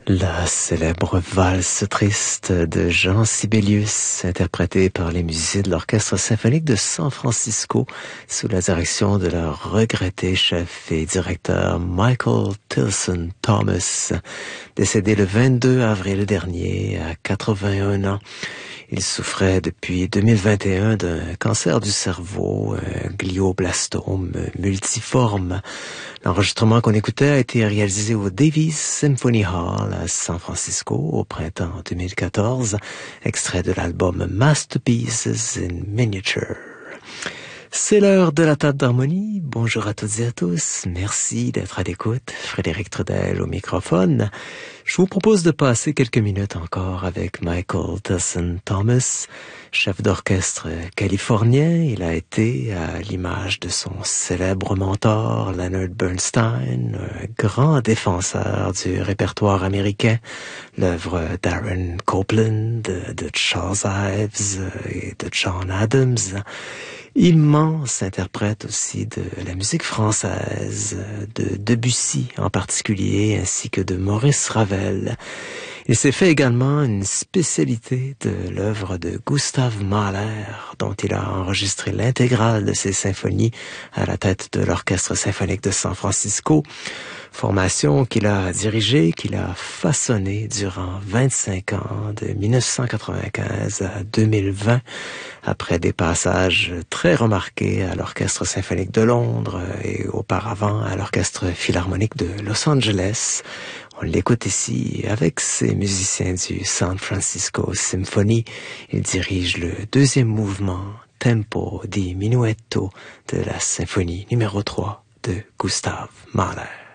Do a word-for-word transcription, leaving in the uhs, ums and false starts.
La célèbre valse triste de Jean Sibelius, interprétée par les musiciens de l'Orchestre symphonique de San Francisco, sous la direction de leur regretté chef et directeur Michael Tilson Thomas, décédé le vingt-deux avril dernier à quatre-vingt-un ans. Il souffrait depuis deux mille vingt et un d'un cancer du cerveau, un glioblastome multiforme. L'enregistrement qu'on écoutait a été réalisé au Davies Symphony Hall à San Francisco au printemps deux mille quatorze, extrait de l'album Masterpieces in Miniature. C'est l'heure de la table d'harmonie. Bonjour à toutes et à tous. Merci d'être à l'écoute. Frédéric Trudel au microphone. Je vous propose de passer quelques minutes encore avec Michael Tilson Thomas, chef d'orchestre californien. Il a été, à l'image de son célèbre mentor Leonard Bernstein, un grand défenseur du répertoire américain, l'œuvre d'Aaron Copland, de, de Charles Ives et de John Adams. Immense interprète aussi de la musique française, de Debussy en particulier, ainsi que de Maurice Ravel. Il s'est fait également une spécialité de l'œuvre de Gustav Mahler, dont il a enregistré l'intégrale de ses symphonies à la tête de l'Orchestre symphonique de San Francisco, formation qu'il a dirigée, qu'il a façonnée durant vingt-cinq ans, de mille neuf cent quatre-vingt-quinze à deux mille vingt, après des passages très remarqués à l'Orchestre symphonique de Londres et auparavant à l'Orchestre philharmonique de Los Angeles. On l'écoute ici avec ses musiciens du San Francisco Symphony. Il dirige le deuxième mouvement, Tempo di Minuetto, de la symphonie numéro trois de Gustav Mahler.